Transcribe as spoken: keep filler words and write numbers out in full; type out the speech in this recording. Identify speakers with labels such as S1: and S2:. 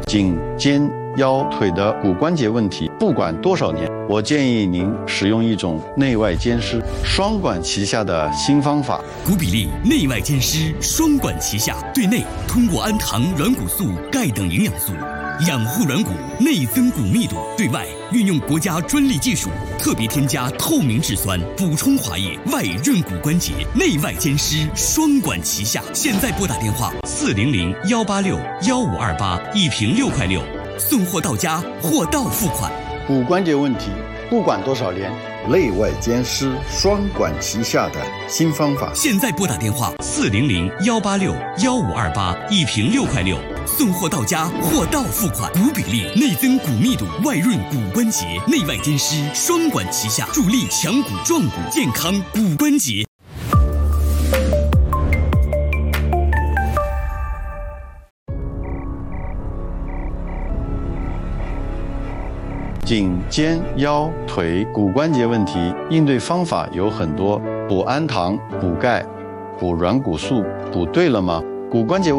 S1: 颈、肩、腰、腿的骨关节问题，不管多少年，我建议您使用一种内外兼施、双管齐下的新方法。
S2: 骨比利内外兼施，双管齐下。对内通过氨糖、软骨素、钙等营养素养护软骨，内增骨密度；对外运用国家专利技术，特别添加透明质酸，补充滑液，外润骨关节，内外兼施，双管齐下。现在拨打电话四零零幺八六幺五二八，一瓶六块六，送货到家，货到付款。
S1: 骨关节问题，不管多少年，
S3: 内外兼施，双管齐下的新方法。
S2: 现在拨打电话四零零幺八六幺五二八，一瓶六块六，送货到家，货到付款。骨比利内增骨密度，外润骨关节，内外兼施，双管齐下，助力强骨壮骨，健康骨关节。
S1: 颈、肩、腰、腿骨关节问题，应对方法有很多，补氨糖、补钙、补软骨素，补对了吗？骨关节